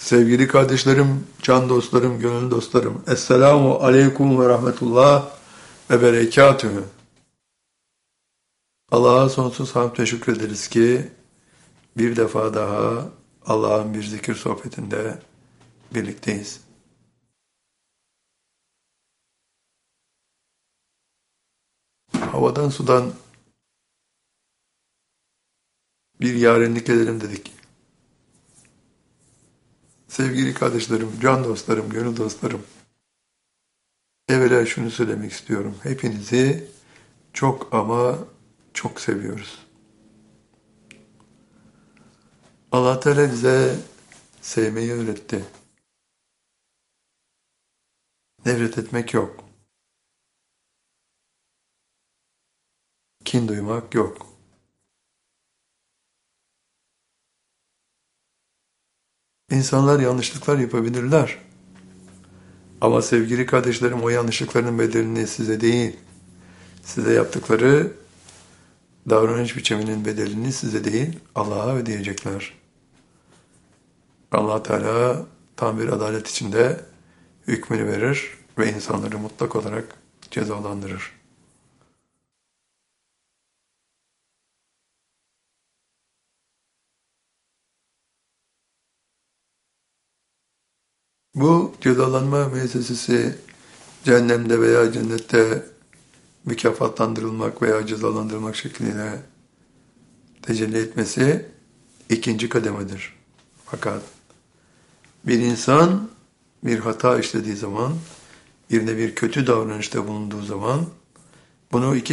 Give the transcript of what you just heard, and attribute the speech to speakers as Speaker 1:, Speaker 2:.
Speaker 1: Sevgili kardeşlerim, can dostlarım, gönül dostlarım. Esselamu aleyküm ve rahmetullah ve berekatühü. Allah'a sonsuz hamd ve şükrederiz ki bir defa daha Allah'ın bir zikir sohbetinde birlikteyiz. Havadan sudan bir yarenlik edelim dedik. Sevgili kardeşlerim, can dostlarım, gönül dostlarım. Evvela şunu söylemek istiyorum. Hepinizi çok ama çok seviyoruz. Allah Teala bize sevmeyi öğretti. Nefret etmek yok. Kin duymak yok. İnsanlar yanlışlıklar yapabilirler. Ama sevgili kardeşlerim, o yanlışlıkların bedelini size değil, size yaptıkları davranış biçiminin bedelini size değil, Allah'a ödeyecekler. Allah Teala tam bir adalet içinde hükmünü verir ve insanları mutlak olarak cezalandırır. Bu cezalanma müessesesi cehennemde veya cennette mükafatlandırılmak veya cezalandırılmak şekliyle tecelli etmesi ikinci kademedir. Fakat bir insan bir hata işlediği zaman, birine bir kötü davranışta bulunduğu zaman bunu iki